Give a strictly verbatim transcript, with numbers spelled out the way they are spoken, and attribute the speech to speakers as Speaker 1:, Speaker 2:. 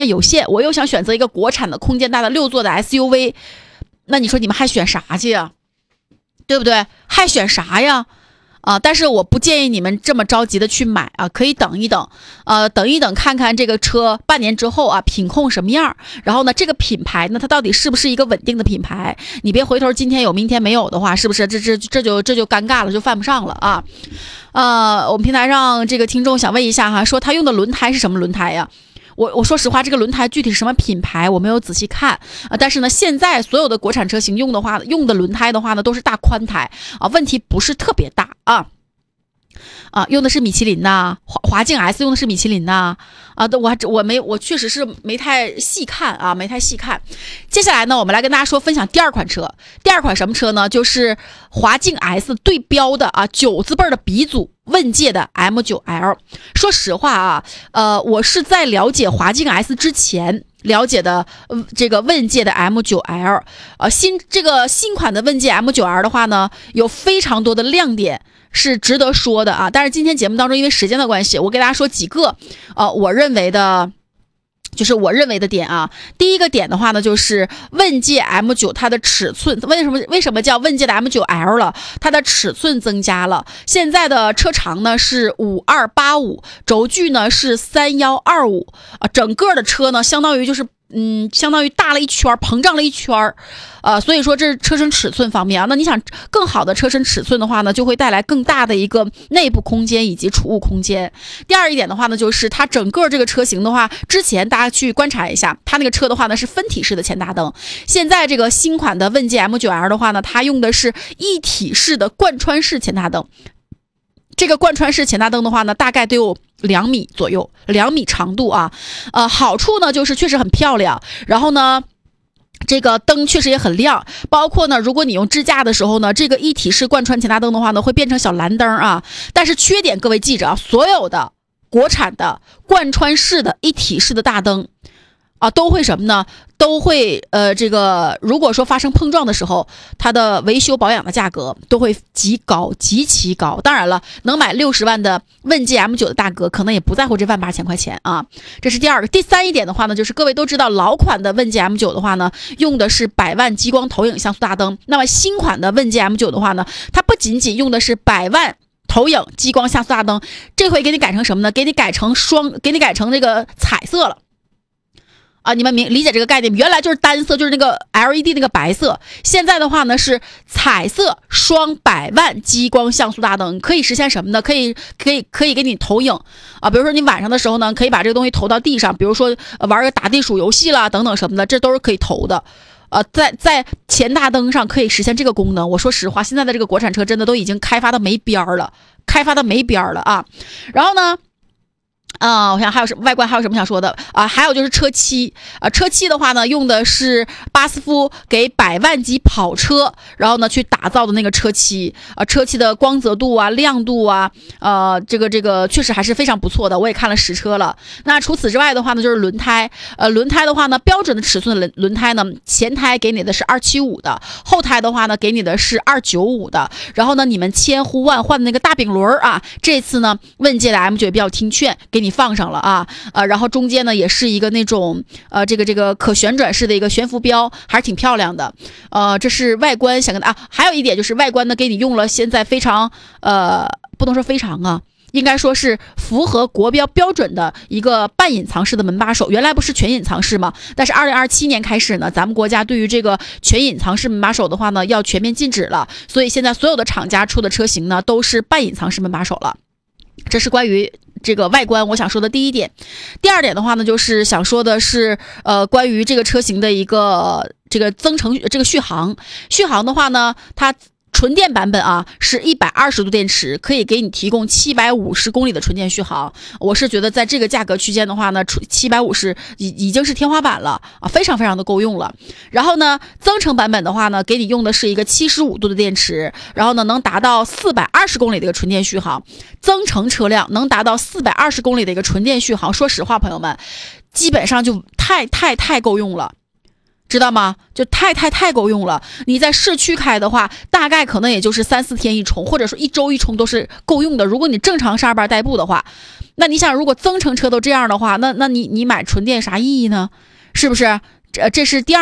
Speaker 1: 有限，我又想选择一个国产的空间大的六座的 S U V， 那你说你们还选啥去呀？对不对？还选啥呀？啊，但是我不建议你们这么着急的去买啊，可以等一等，呃，等一等看看这个车半年之后啊，品控什么样，然后呢，这个品牌呢，它到底是不是一个稳定的品牌？你别回头今天有明天没有的话，是不是？这这这就这就尴尬了，就犯不上了啊。呃，我们平台上这个听众想问一下哈，说他用的轮胎是什么轮胎呀？我我说实话，这个轮胎具体是什么品牌我没有仔细看啊，但是呢，现在所有的国产车型用的话，用的轮胎的话呢，都是大宽胎啊，问题不是特别大啊。啊，用的是米其林呐，华华境 S 用的是米其林呐，啊，我还我没我确实是没太细看啊，没太细看。接下来呢，我们来跟大家说分享第二款车，第二款什么车呢？就是华境 S 对标的啊九字辈的鼻祖问界的 M 九 L。说实话啊，呃，我是在了解华境 S 之前了解的、呃、这个问界的 M 九 L， 呃，新这个新款的问界 M 九 L 的话呢，有非常多的亮点。是值得说的啊，但是今天节目当中因为时间的关系，我给大家说几个呃我认为的就是我认为的点啊。第一个点的话呢，就是问界 M 九 它的尺寸，为什么为什么叫问界的 M 九 L 了？它的尺寸增加了，现在的车长呢是五二八五，轴距呢是三一二五啊，整个的车呢相当于就是嗯，相当于大了一圈，膨胀了一圈，呃，所以说这是车身尺寸方面啊。那你想更好的车身尺寸的话呢，就会带来更大的一个内部空间以及储物空间。第二一点的话呢，就是它整个这个车型的话，之前大家去观察一下，它那个车的话呢是分体式的前大灯，现在这个新款的问界 M 九 L 的话呢，它用的是一体式的贯穿式前大灯。这个贯穿式前大灯的话呢，大概都有两米左右，两米长度啊。呃，好处呢就是确实很漂亮，然后呢，这个灯确实也很亮，包括呢，如果你用支架的时候呢，这个一体式贯穿前大灯的话呢，会变成小蓝灯啊。但是缺点，各位记着啊，所有的国产的贯穿式的一体式的大灯啊，都会什么呢？都会呃，这个如果说发生碰撞的时候，它的维修保养的价格都会极高，极其高。当然了，能买六十万的问界 M 九 的大哥，可能也不在乎这万八千块钱啊。这是第二个。第三一点的话呢，就是各位都知道，老款的问界 M 九 的话呢，用的是百万激光投影像素大灯。那么新款的问界 M 九 的话呢，它不仅仅用的是百万投影激光像素大灯，这回给你改成什么呢？给你改成双，给你改成这个彩色了。啊，你们明理解这个概念？原来就是单色，就是那个 L E D 那个白色，现在的话呢是彩色双百万激光像素大灯，可以实现什么呢？可以可以可以给你投影啊，比如说你晚上的时候呢，可以把这个东西投到地上，比如说、呃、玩个打地鼠游戏啦等等什么的，这都是可以投的。呃，在在前大灯上可以实现这个功能。我说实话，现在的这个国产车真的都已经开发的没边儿了，开发的没边儿了啊。然后呢？啊、呃，我想还有什么外观还有什么想说的啊、呃？还有就是车漆啊、呃，车漆的话呢，用的是巴斯夫给百万级跑车，然后呢去打造的那个车漆啊、呃，车漆的光泽度啊、亮度啊，呃，这个这个确实还是非常不错的，我也看了实车了。那除此之外的话呢，就是轮胎，呃，轮胎的话呢，标准的尺寸的轮轮胎呢，前胎给你的是二七五的，后胎的话呢，给你的是二九五的。然后呢，你们千呼万唤的那个大饼轮啊，这次呢，问界的 M 九 也比较听劝，给你放上了啊，呃，然后中间呢也是一个那种呃这个这个可旋转式的一个悬浮标，还是挺漂亮的。呃，这是外观想跟啊，还有一点就是外观呢给你用了现在非常呃不能说非常啊，应该说是符合国标标准的一个半隐藏式的门把手。原来不是全隐藏式吗？但是二零二七年开始呢，咱们国家对于这个全隐藏式门把手的话呢，要全面禁止了，所以现在所有的厂家出的车型呢都是半隐藏式门把手了。这是关于这个外观我想说的第一点。第二点的话呢，就是想说的是呃关于这个车型的一个这个增程这个续航。续航的话呢，它纯电版本啊是一百二十度电池，可以给你提供七百五十公里的纯电续航。我是觉得在这个价格区间的话呢，七百五十已已经是天花板了啊，非常非常的够用了。然后呢，增程版本的话呢，给你用的是一个七十五度的电池，然后呢能达到四百二十公里的一个纯电续航。增程车辆能达到四百二十公里的一个纯电续航，说实话朋友们，基本上就太太太够用了。 知道吗？就太太太够用了。你在市区开的话，大概可能也就是三四天一充，或者说一周一充都是够用的。如果你正常上班代步的话，那你想，如果增程车都这样的话，那那你你买纯电啥意义呢？是不是？这这是第二。